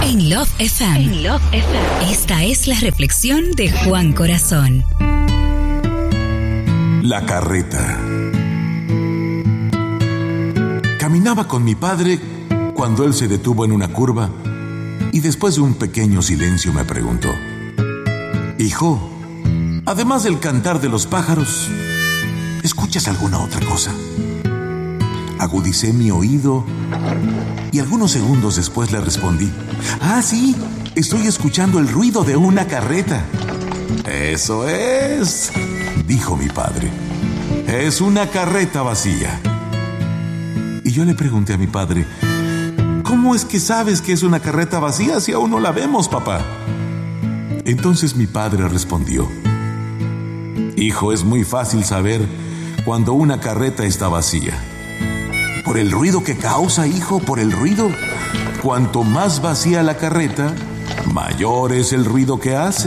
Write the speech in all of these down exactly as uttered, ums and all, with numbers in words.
En Love F M. En Love F M. Esta es la reflexión de Juan Corazón. La carreta. Caminaba con mi padre cuando él se detuvo en una curva y después de un pequeño silencio me preguntó: hijo, además del cantar de los pájaros, ¿escuchas alguna otra cosa? Agudicé mi oído y algunos segundos después le respondí: ah, sí, estoy escuchando el ruido de una carreta. Eso es, dijo mi padre. Es una carreta vacía. Y yo le pregunté a mi padre: ¿cómo es que sabes que es una carreta vacía si aún no la vemos, papá? Entonces mi padre respondió: hijo, es muy fácil saber cuando una carreta está vacía. Por el ruido que causa, hijo, por el ruido. Cuanto más vacía la carreta, mayor es el ruido que hace.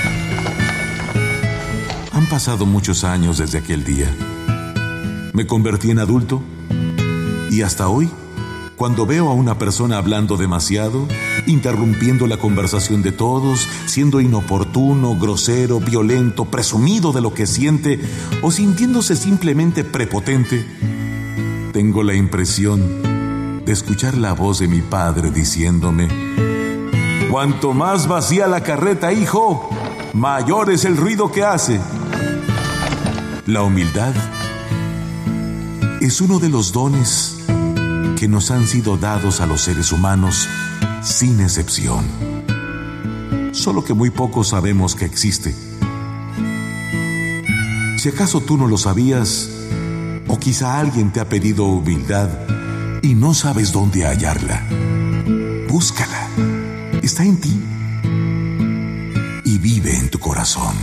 Han pasado muchos años desde aquel día. Me convertí en adulto y hasta hoy, cuando veo a una persona hablando demasiado, interrumpiendo la conversación de todos, siendo inoportuno, grosero, violento, presumido de lo que siente o sintiéndose simplemente prepotente, tengo la impresión de escuchar la voz de mi padre diciéndome: cuanto más vacía la carreta, hijo, mayor es el ruido que hace. La humildad es uno de los dones que nos han sido dados a los seres humanos sin excepción. Solo que muy pocos sabemos que existe. Si acaso tú no lo sabías, o quizá alguien te ha pedido humildad y no sabes dónde hallarla, búscala. Está en ti y vive en tu corazón.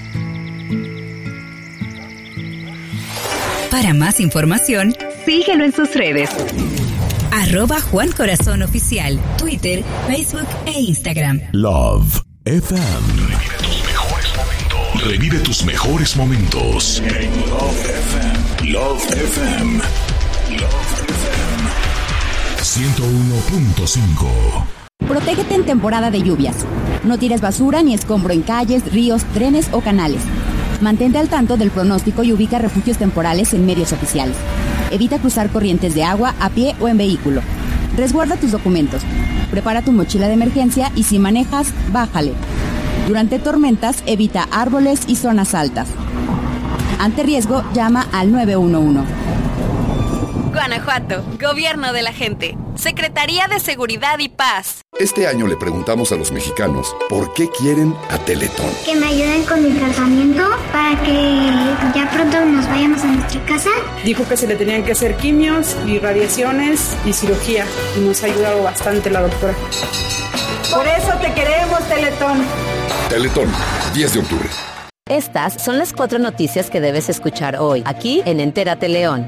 Para más información, síguelo en sus redes. Arroba Juan Corazón Oficial, Twitter, Facebook e Instagram. Love F M. Revive tus mejores momentos. Revive tus mejores momentos. En Love F M. Love F M. Love F M. ciento uno punto cinco. Protégete en temporada de lluvias. No tires basura ni escombro en calles, ríos, trenes o canales. Mantente al tanto del pronóstico y ubica refugios temporales en medios oficiales. Evita cruzar corrientes de agua a pie o en vehículo. Resguarda tus documentos. Prepara tu mochila de emergencia y si manejas, bájale. Durante tormentas, evita árboles y zonas altas. Ante riesgo, llama al nueve uno uno. Guanajuato, Gobierno de la Gente, Secretaría de Seguridad y Paz. Este año le preguntamos a los mexicanos por qué quieren a Teletón. Que me ayuden con mi tratamiento para que ya pronto nos vayamos a nuestra casa. Dijo que se le tenían que hacer quimios y radiaciones y cirugía y nos ha ayudado bastante la doctora. Por eso te queremos, Teletón. Teletón, diez de octubre. Estas son las cuatro noticias que debes escuchar hoy, aquí en Entérate León.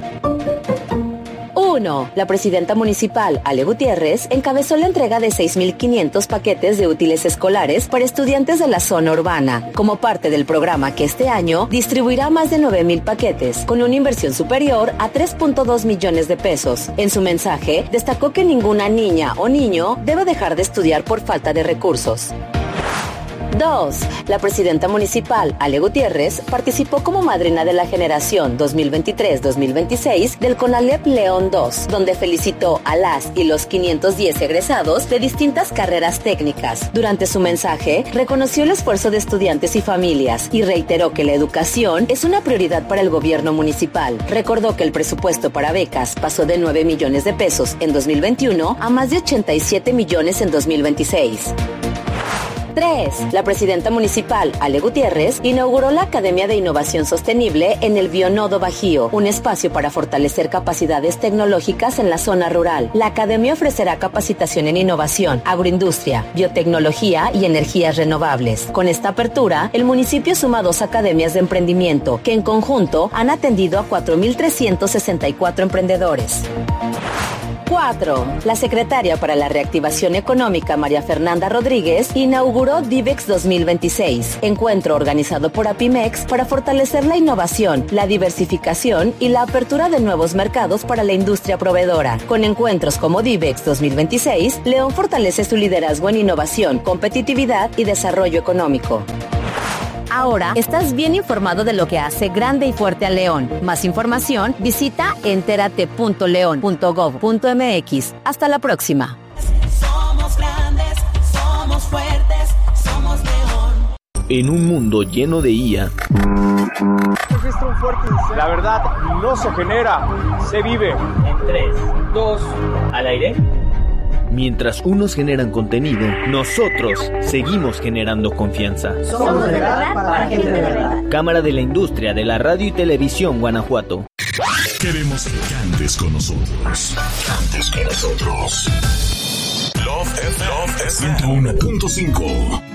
uno. La presidenta municipal, Ale Gutiérrez, encabezó la entrega de seis mil quinientos paquetes de útiles escolares para estudiantes de la zona urbana, como parte del programa que este año distribuirá más de nueve mil paquetes, con una inversión superior a tres punto dos millones de pesos. En su mensaje, destacó que ninguna niña o niño debe dejar de estudiar por falta de recursos. dos. La presidenta municipal, Ale Gutiérrez, participó como madrina de la generación dos mil veintitrés dos mil veintiséis del CONALEP León dos, donde felicitó a las y los quinientos diez egresados de distintas carreras técnicas. Durante su mensaje, reconoció el esfuerzo de estudiantes y familias y reiteró que la educación es una prioridad para el gobierno municipal. Recordó que el presupuesto para becas pasó de nueve millones de pesos en dos mil veintiuno a más de ochenta y siete millones en dos mil veintiséis. tres. La presidenta municipal, Ale Gutiérrez, inauguró la Academia de Innovación Sostenible en el Bionodo Bajío, un espacio para fortalecer capacidades tecnológicas en la zona rural. La academia ofrecerá capacitación en innovación, agroindustria, biotecnología y energías renovables. Con esta apertura, el municipio suma dos academias de emprendimiento, que en conjunto han atendido a cuatro mil trescientos sesenta y cuatro emprendedores. cuatro. La secretaria para la Reactivación Económica, María Fernanda Rodríguez, inauguró DIVEX dos mil veintiséis, encuentro organizado por Apimex para fortalecer la innovación, la diversificación y la apertura de nuevos mercados para la industria proveedora. Con encuentros como DIVEX dos mil veintiséis, León fortalece su liderazgo en innovación, competitividad y desarrollo económico. Ahora estás bien informado de lo que hace grande y fuerte a León. Más información, visita entérate punto león punto gob punto eme equis. Hasta la próxima. Somos grandes, somos fuertes, somos León. En un mundo lleno de I A, la verdad no se genera, se vive. En tres, dos, al aire. Mientras unos generan contenido, nosotros seguimos generando confianza. Somos de verdad para gente de verdad. Cámara de la Industria de la Radio y Televisión Guanajuato. Queremos que cantes con nosotros. Cantes con nosotros. Love F M ciento uno punto cinco.